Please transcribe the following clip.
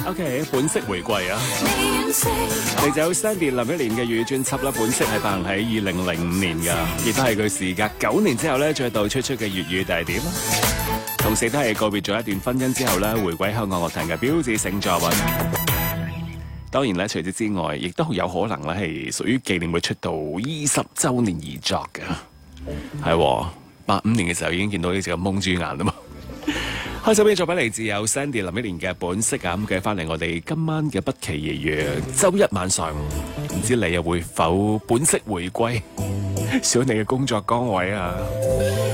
OK， 本色回歸啊！嚟就有 Sandy 林憶蓮嘅粵語專輯啦，本色係發行喺2005年㗎，亦都係佢時隔9年之後咧再度出嘅粵語大碟啦。同時都係告別咗一段婚姻之後咧，回歸香港樂壇嘅標誌性作品。當然咧，除此之外，亦都有可能咧係屬於紀念會出道20週年而作嘅。係85年嘅時候已經見到呢隻蒙豬眼啦嘛。開首嘅作品嚟自有 Sandy 林憶蓮嘅本色啊，咁嘅翻嚟我哋今晚嘅不期而遇，周一晚上唔知你又會否本色回歸上你嘅工作崗位啊？